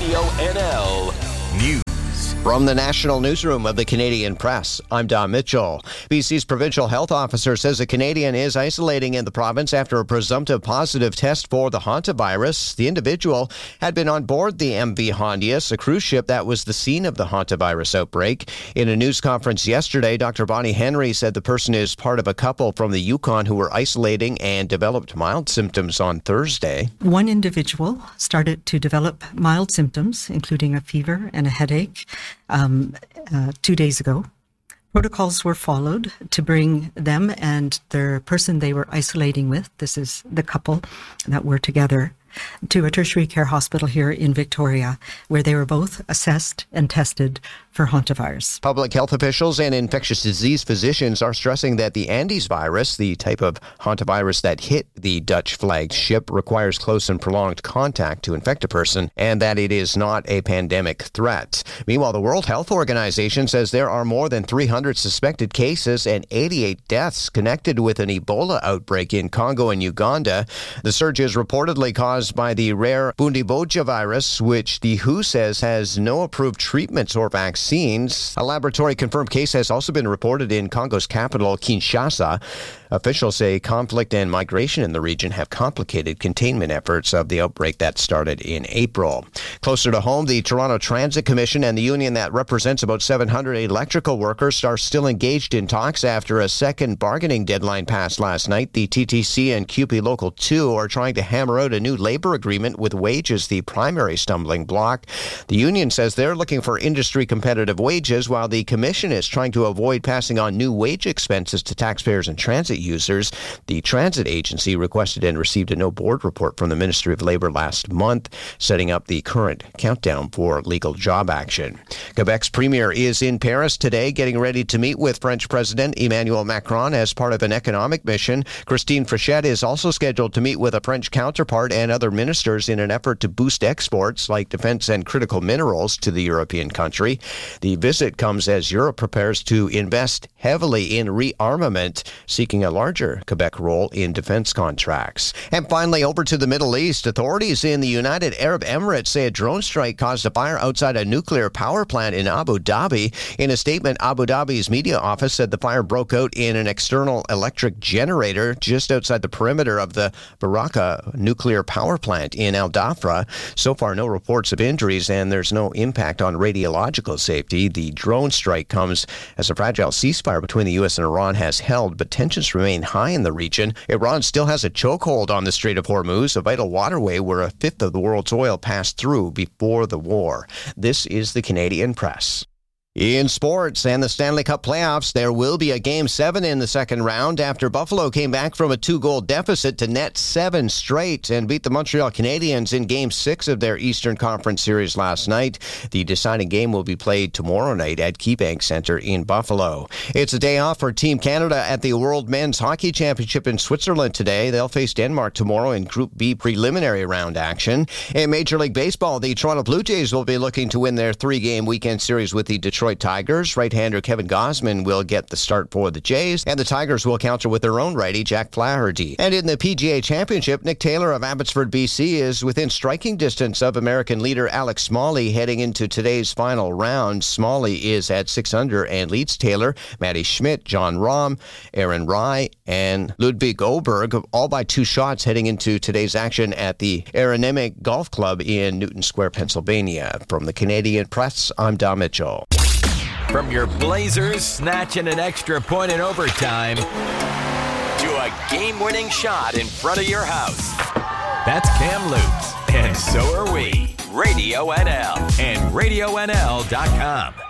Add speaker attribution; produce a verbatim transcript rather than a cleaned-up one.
Speaker 1: Radio N L News.
Speaker 2: From the National Newsroom of the Canadian Press, I'm Don Mitchell. B C's provincial health officer says a Canadian is isolating in the province after a presumptive positive test for the hantavirus. The individual had been on board the M V Hondius, a cruise ship that was the scene of the hantavirus outbreak. In a news conference yesterday, Doctor Bonnie Henry said the person is part of a couple from the Yukon who were isolating and developed mild symptoms on Thursday.
Speaker 3: One individual started to develop mild symptoms, including a fever and a headache, Um, uh, two days ago. Protocols were followed to bring them and the person they were isolating with, this is the couple that were together, to a tertiary care hospital here in Victoria, where they were both assessed and tested for hantavirus.
Speaker 2: Public health officials and infectious disease physicians are stressing that the Andes virus, the type of hantavirus that hit the Dutch flagged ship, requires close and prolonged contact to infect a person, and that it is not a pandemic threat. Meanwhile, the World Health Organization says there are more than three hundred suspected cases and eighty-eight deaths connected with an Ebola outbreak in Congo and Uganda. The surge is reportedly caused by the rare Bundiboja virus, which the W H O says has no approved treatments or vaccines. A laboratory-confirmed case has also been reported in Congo's capital, Kinshasa. Officials say conflict and migration in the region have complicated containment efforts of the outbreak that started in April. Closer to home, the Toronto Transit Commission and the union that represents about seven hundred electrical workers are still engaged in talks after a second bargaining deadline passed last night. The T T C and C U P E Local two are trying to hammer out a new labor agreement with wages the primary stumbling block. The union says they're looking for industry competitive wages, while the commission is trying to avoid passing on new wage expenses to taxpayers and transit users. The transit agency requested and received a no board report from the Ministry of Labour last month, setting up the current countdown for legal job action. Quebec's premier is in Paris today, getting ready to meet with French President Emmanuel Macron as part of an economic mission. Christine Frechette is also scheduled to meet with a French counterpart and other ministers in an effort to boost exports like defense and critical minerals to the European country. The visit comes as Europe prepares to invest heavily in rearmament, seeking a larger Quebec role in defense contracts. And finally, over to the Middle East. Authorities in the United Arab Emirates say a drone strike caused a fire outside a nuclear power plant in Abu Dhabi. In a statement, Abu Dhabi's media office said the fire broke out in an external electric generator just outside the perimeter of the Baraka nuclear power plant in Al Dhafra. So far, no reports of injuries, and there's no impact on radiological safety. The drone strike comes as a fragile ceasefire between the U S and Iran has held, but tensions remain high in the region. Iran still has a chokehold on the Strait of Hormuz, a vital waterway where a fifth of the world's oil passed through before the war. This is the Canadian Press. In sports and the Stanley Cup playoffs, there will be a Game seven in the second round after Buffalo came back from a two-goal deficit to net seven straight and beat the Montreal Canadiens in Game six of their Eastern Conference Series last night. The deciding game will be played tomorrow night at KeyBank Center in Buffalo. It's a day off for Team Canada at the World Men's Hockey Championship in Switzerland today. They'll face Denmark tomorrow in Group B preliminary round action. In Major League Baseball, the Toronto Blue Jays will be looking to win their three-game weekend series with the Detroit Detroit Tigers. Right-hander Kevin Gausman will get the start for the Jays, and the Tigers will counter with their own righty, Jack Flaherty. And in the P G A Championship, Nick Taylor of Abbotsford, B C is within striking distance of American leader Alex Smalley heading into today's final round. Smalley is at six under and leads Taylor, Matty Schmidt, John Rahm, Aaron Rai, and Ludwig Oberg, all by two shots heading into today's action at the Aronimink Golf Club in Newton Square, Pennsylvania. From the Canadian Press, I'm Don Mitchell.
Speaker 1: From your Blazers snatching an extra point in overtime to a game-winning shot in front of your house. That's Cam Lutz, and so are we. Radio N L and radio N L dot com.